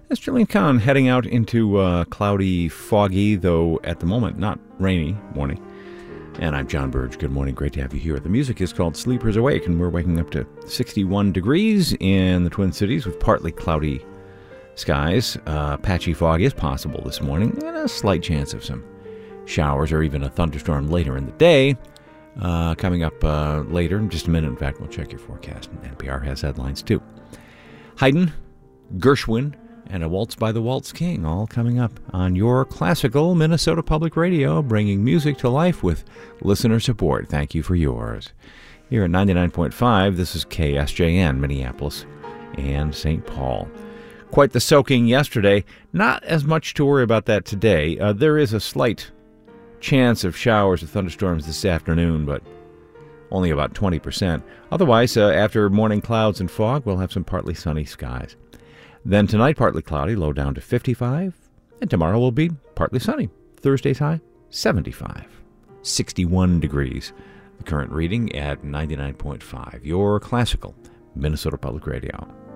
That's Jillian Kahn heading out into cloudy, foggy, though at the moment not rainy morning. And I'm John Burge. Good morning. Great to have you here. The music is called Sleepers Awake, and we're waking up to 61 degrees in the Twin Cities with partly cloudy skies. Patchy fog is possible this morning, and a slight chance of some showers or even a thunderstorm later in the day. Coming up later, in just a minute. In fact, we'll check your forecast. NPR has headlines, too. Haydn, Gershwin, and a Waltz by the Waltz King, all coming up on your classical Minnesota Public Radio, bringing music to life with listener support. Thank you for yours. Here at 99.5, this is KSJN, Minneapolis and St. Paul. Quite the soaking yesterday. Not as much to worry about that today. There is a slight chance of showers or thunderstorms this afternoon, but only about 20%. Otherwise, after morning clouds and fog, we'll have some partly sunny skies. Then tonight, partly cloudy, low down to 55. And tomorrow will be partly sunny. Thursday's high, 75. 61 degrees. The current reading at 99.5. Your classical Minnesota Public Radio.